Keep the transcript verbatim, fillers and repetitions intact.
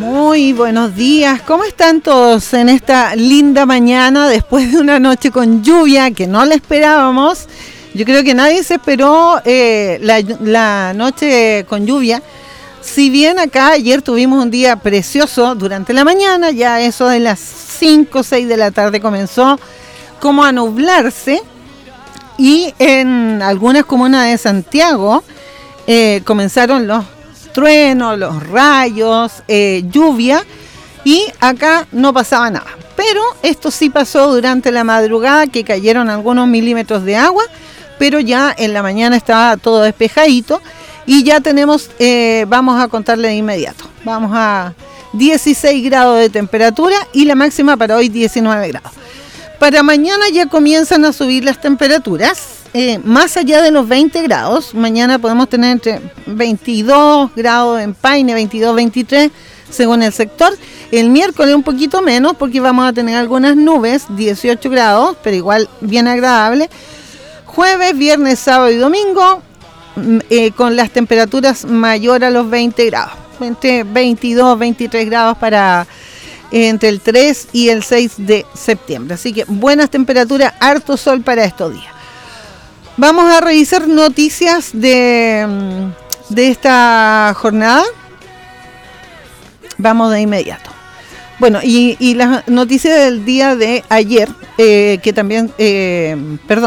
Muy buenos días, ¿cómo están todos en esta linda mañana después de una noche con lluvia que no la esperábamos? Yo creo que nadie se esperó eh, la, la noche con lluvia. Si bien acá ayer tuvimos un día precioso durante la mañana, ya eso de las cinco o seis de la tarde comenzó como a nublarse y en algunas comunas de Santiago eh, comenzaron los truenos, los rayos, eh, lluvia, y acá no pasaba nada. Pero esto sí pasó durante la madrugada, que cayeron algunos milímetros de agua, pero ya en la mañana estaba todo despejadito y ya tenemos, eh, vamos a contarle de inmediato, vamos a dieciséis grados de temperatura y la máxima para hoy diecinueve grados. Para mañana ya comienzan a subir las temperaturas. Eh, más allá de los veinte grados, mañana podemos tener entre veintidós grados en Paine, veintidós, veintitrés, según el sector. El miércoles un poquito menos, porque vamos a tener algunas nubes, dieciocho grados, pero igual bien agradable. Jueves, viernes, sábado y domingo, eh, con las temperaturas mayor a los veinte grados. Entre veintidós, veintitrés grados para eh, entre el tres y el seis de septiembre. Así que buenas temperaturas, harto sol para estos días. Vamos a revisar noticias de, de esta jornada. Vamos de inmediato. Bueno, y, y las noticias del día de ayer, eh, que también, eh, perdón,